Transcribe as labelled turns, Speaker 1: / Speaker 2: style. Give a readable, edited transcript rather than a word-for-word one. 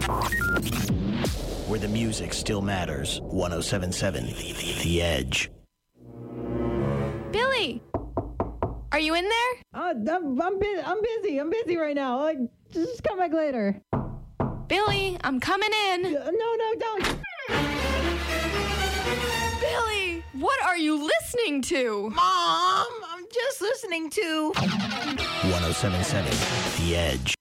Speaker 1: Where the music still matters. 107.7 The Edge.
Speaker 2: Billy! Are you in there?
Speaker 3: I'm busy. I'm busy right now. Just come back later.
Speaker 2: Billy, I'm coming in.
Speaker 3: No, don't.
Speaker 2: Billy, what are you listening to?
Speaker 3: Mom, I'm just listening to
Speaker 1: 107.7 The Edge.